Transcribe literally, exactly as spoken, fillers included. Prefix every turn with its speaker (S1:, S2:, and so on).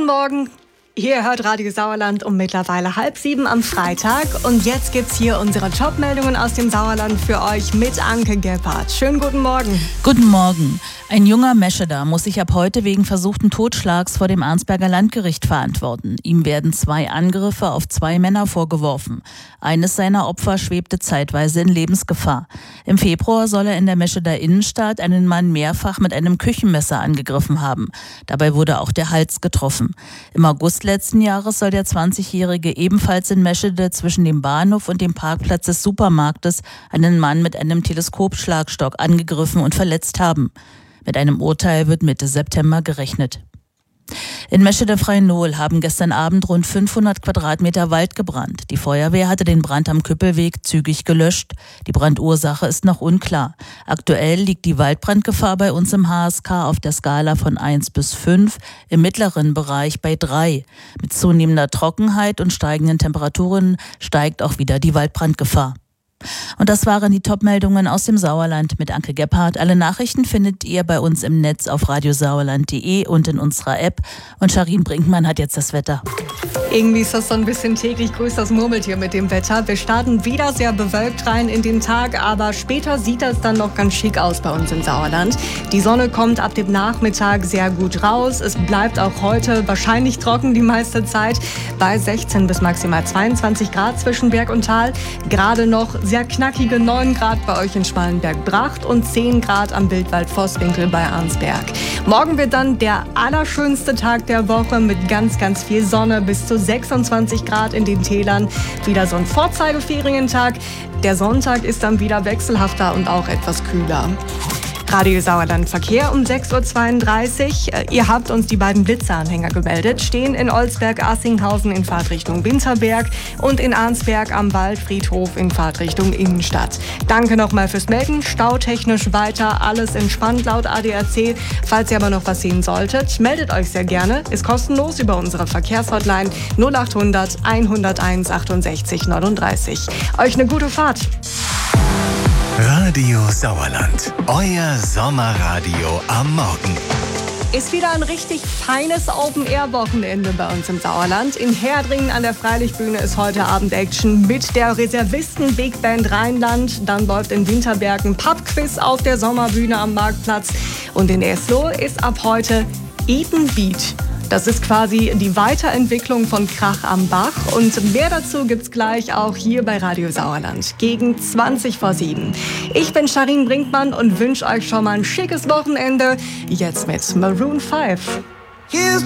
S1: Morgen. Ihr hört Radio Sauerland um mittlerweile halb sieben am Freitag. Und jetzt gibt's hier unsere Top-Meldungen aus dem Sauerland für euch mit Anke Gebhardt. Schönen guten Morgen.
S2: Guten Morgen. Ein junger Mescheder muss sich ab heute wegen versuchten Totschlags vor dem Arnsberger Landgericht verantworten. Ihm werden zwei Angriffe auf zwei Männer vorgeworfen. Eines seiner Opfer schwebte zeitweise in Lebensgefahr. Im Februar soll er in der Mescheder Innenstadt einen Mann mehrfach mit einem Küchenmesser angegriffen haben. Dabei wurde auch der Hals getroffen. Im August letzten Jahres soll der zwanzigjährige ebenfalls in Meschede zwischen dem Bahnhof und dem Parkplatz des Supermarktes einen Mann mit einem Teleskopschlagstock angegriffen und verletzt haben. Mit einem Urteil wird Mitte September gerechnet. In Meschede-Freinol haben gestern Abend rund fünfhundert Quadratmeter Wald gebrannt. Die Feuerwehr hatte den Brand am Küppelweg zügig gelöscht. Die Brandursache ist noch unklar. Aktuell liegt die Waldbrandgefahr bei uns im H S K auf der Skala von eins bis fünf, im mittleren Bereich bei drei. Mit zunehmender Trockenheit und steigenden Temperaturen steigt auch wieder die Waldbrandgefahr. Und das waren die Top-Meldungen aus dem Sauerland mit Anke Gebhardt. Alle Nachrichten findet ihr bei uns im Netz auf radiosauerland punkt de und in unserer App. Und Charin Brinkmann hat jetzt das Wetter.
S1: Irgendwie ist das so ein bisschen täglich grüßt das Murmeltier mit dem Wetter. Wir starten wieder sehr bewölkt rein in den Tag, aber später sieht das dann noch ganz schick aus bei uns im Sauerland. Die Sonne kommt ab dem Nachmittag sehr gut raus. Es bleibt auch heute wahrscheinlich trocken die meiste Zeit bei sechzehn bis maximal zweiundzwanzig Grad zwischen Berg und Tal. Gerade noch sehr knackige neun Grad bei euch in Schmallenberg-Bracht und zehn Grad am Wildwald-Vosswinkel bei Arnsberg. Morgen wird dann der allerschönste Tag der Woche mit ganz, ganz viel Sonne bis zu sechsundzwanzig Grad in den Tälern. Wieder so ein Vorzeigeferientag. Der Sonntag ist dann wieder wechselhafter und auch etwas kühler. Radio Sauerland Verkehr um sechs Uhr zweiunddreißig. Ihr habt uns die beiden Blitzeranhänger gemeldet. Stehen in Olsberg-Assinghausen in Fahrtrichtung Winterberg und in Arnsberg am Waldfriedhof in Fahrtrichtung Innenstadt. Danke nochmal fürs Melden. Stautechnisch weiter alles entspannt laut A D A C. Falls ihr aber noch was sehen solltet, meldet euch sehr gerne. Ist kostenlos über unsere Verkehrshotline null achthundert hunderteins achtundsechzig neununddreißig. Euch eine gute Fahrt.
S3: Radio Sauerland, euer Sommerradio am Morgen.
S1: Ist wieder ein richtig feines Open-Air-Wochenende bei uns im Sauerland. In Herdringen an der Freilichtbühne ist heute Abend Action mit der Reservisten-Big Band Rheinland. Dann läuft in Winterberg ein Pub-Quiz auf der Sommerbühne am Marktplatz. Und in Eslohe ist ab heute Eden Beat. Das ist quasi die Weiterentwicklung von Krach am Bach. Und mehr dazu gibt's gleich auch hier bei Radio Sauerland gegen zwanzig vor sieben. Ich bin Charin Brinkmann und wünsche euch schon mal ein schickes Wochenende. Jetzt mit Maroon five.